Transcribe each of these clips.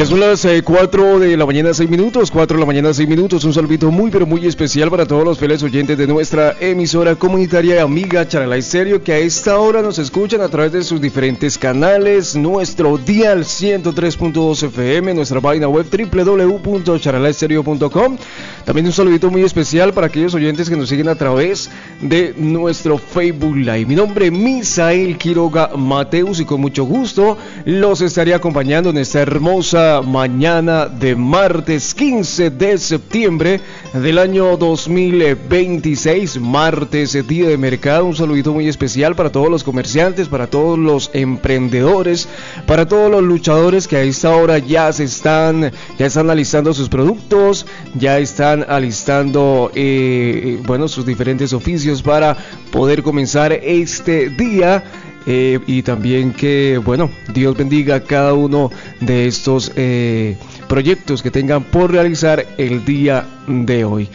Ya son las 4 de la mañana, 6 minutos, 4 de la mañana, 6 minutos. Un saludito muy, pero muy especial para todos los fieles oyentes de nuestra emisora comunitaria y amiga Charalá Estéreo, que a esta hora nos escuchan a través de sus diferentes canales, nuestro dial 103.2 FM, nuestra página web www.charalaestereo.com. También un saludito muy especial para aquellos oyentes que nos siguen a través de nuestro Facebook Live. Mi nombre es Misael Quiroga Mateus y con mucho gusto los estaré acompañando en esta hermosa mañana de martes 15 de septiembre del año 2026, martes, día de mercado. Un saludito muy especial para todos los comerciantes, para todos los emprendedores, para todos los luchadores que a esta hora ya están alistando sus productos, ya están alistando sus diferentes oficios para poder comenzar este día. Y también que, Dios bendiga a cada uno de estos proyectos que tengan por realizar el día de hoy.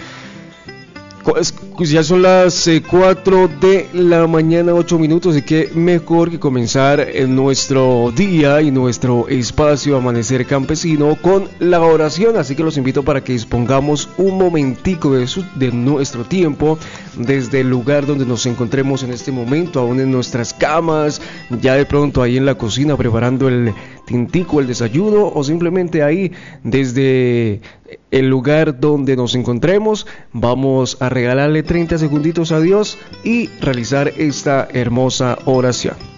Ya son las 4 de la mañana, 8 minutos, y qué mejor que comenzar en nuestro día y nuestro espacio Amanecer Campesino con la oración. Así que los invito para que dispongamos un momentico de nuestro tiempo desde el lugar donde nos encontremos en este momento, aún en nuestras camas, ya de pronto ahí en la cocina preparando el tintico, el desayuno, o simplemente ahí desde el lugar donde nos encontremos. Vamos a regalarle 30 segunditos a Dios y realizar esta hermosa oración.